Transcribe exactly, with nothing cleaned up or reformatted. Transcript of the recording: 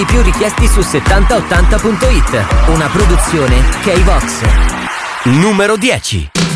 I più richiesti su settanta ottanta punto it. Una produzione K-Vox. Numero dieci.